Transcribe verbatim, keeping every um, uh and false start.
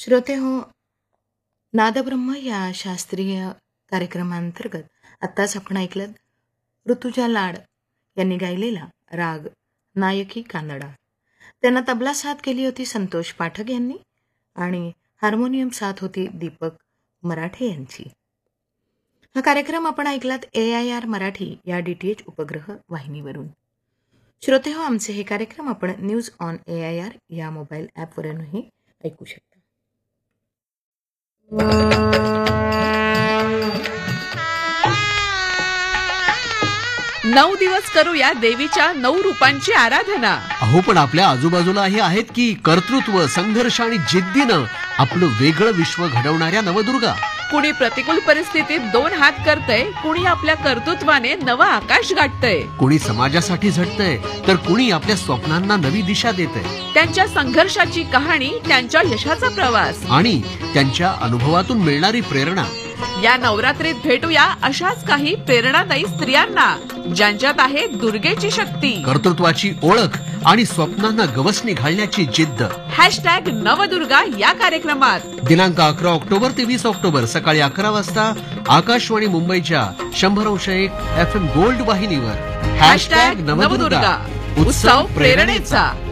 श्रोते हो, नादब्रह्म या शास्त्रीय कार्यक्रमांतर्गत आत्ताच आपण ऐकलं ऋतुजा लाड यांनी गायलेला राग नायकी कानडा. त्यांना तबला साथ केली होती संतोष पाठक यांनी आणि हार्मोनियम साथ होती दीपक मराठे यांची. हा कार्यक्रम आपण ऐकलात ए आय आर मराठी या डीटीएच उपग्रह वाहिनीवरून. श्रोते हो, आमचे हे कार्यक्रम आपण news on A I R या मोबाईल ॲपवरूनही ऐकू शकता. नऊ दिवस करूया देवीच्या नऊ रूपांची आराधना. अहो, पण आपल्या आजूबाजूलाही आहेत की कर्तृत्व, संघर्ष आणि जिद्दीनं आपलं वेगळं विश्व घडवणाऱ्या नवदुर्गा. कुणी प्रतिकूल परिस्थितीत दोन हात करतय, कुणी आपल्या कर्तृत्वाने नवं आकाश गाठतय. कुणी समाजासाठी झटतय तर कुणी आपल्या स्वप्नांना नवी दिशा देतय. त्यांच्या संघर्षाची कहाणी, त्यांच्या यशाचा प्रवास आणि त्यांच्या अनुभवातून मिळणारी प्रेरणा. या नवरात्रीत भेटूया अशाच काही प्रेरणादायी स्त्रियांना ज्यांच्यात आहे दुर्गेची शक्ती, कर्तृत्वाची ओळख आणि स्वप्नांना गवसणी घालण्याची जिद्द. हॅशटॅग नवदुर्गा या कार्यक्रमात दिनांक अकरा ऑक्टोबर ते वीस ऑक्टोबर सकाळी अकरा वाजता आकाशवाणी मुंबईच्या शंभर अंश एक एफ एम गोल्ड वाहिनीवर. हॅशटॅग नवदुर्गा उत्सव प्रेरणेचा.